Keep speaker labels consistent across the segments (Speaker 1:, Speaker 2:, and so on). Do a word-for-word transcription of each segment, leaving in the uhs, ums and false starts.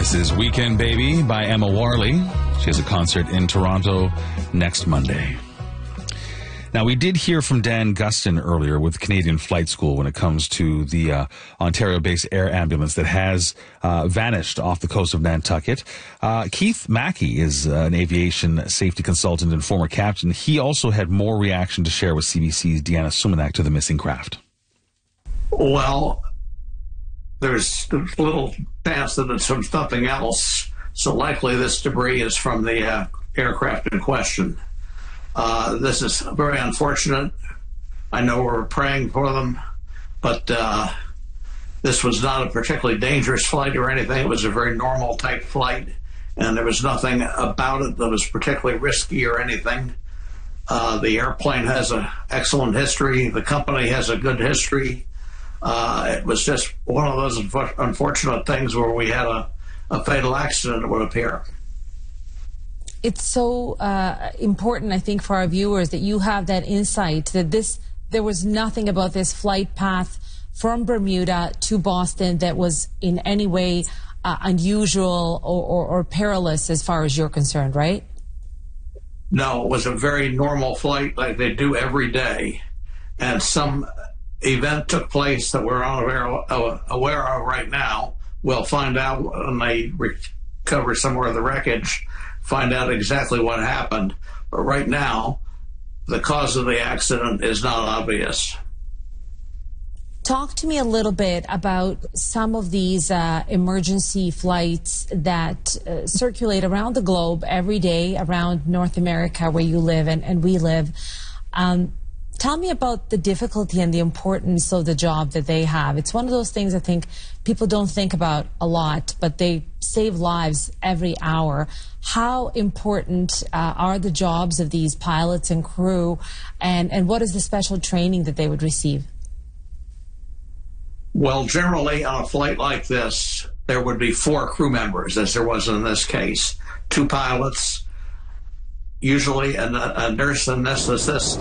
Speaker 1: This is Weekend Baby by Emma Warley. She has a concert in Toronto next Monday. Now, we did hear from Dan Gustin earlier with Canadian Flight School when it comes to the uh, Ontario-based air ambulance that has uh, vanished off the coast of Nantucket. Uh, Keith Mackey is uh, an aviation safety consultant and former captain. He also had more reaction to share with C B C's Deanna Sumanak to the missing craft.
Speaker 2: Well, there's little chance that it's from something else, so likely this debris is from the uh, aircraft in question. Uh, this is very unfortunate. I know we're praying for them, but uh, this was not a particularly dangerous flight or anything. It was a very normal type flight, and there was nothing about it that was particularly risky or anything. Uh, the airplane has an excellent history. The company has a good history. Uh, it was just one of those unfortunate things where we had a, a fatal accident, it would appear.
Speaker 3: It's so uh, important, I think, for our viewers that you have that insight that this there was nothing about this flight path from Bermuda to Boston that was in any way uh, unusual or, or, or perilous as far as you're concerned, right?
Speaker 2: No, it was a very normal flight like they do every day. And some event took place that we're unaware of, aware of right now. We'll find out when they recover some more of the wreckage, find out exactly what happened. But right now, the cause of the accident is not obvious.
Speaker 3: Talk to me a little bit about some of these uh, emergency flights that uh, circulate around the globe every day, around North America where you live and, and we live. Um, Tell me about the difficulty and the importance of the job that they have. It's one of those things I think people don't think about a lot, but they save lives every hour. How important uh, are the jobs of these pilots and crew, and, and what is the special training that they would receive?
Speaker 2: Well, generally on a flight like this, there would be four crew members, as there was in this case. Two pilots, usually a, a nurse anesthetist,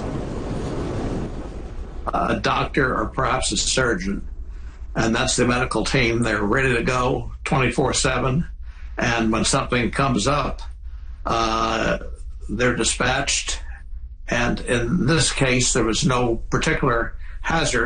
Speaker 2: a doctor, or perhaps a surgeon, and that's the medical team. They're ready to go twenty-four seven, and when something comes up, uh, they're dispatched, and in this case there was no particular hazard.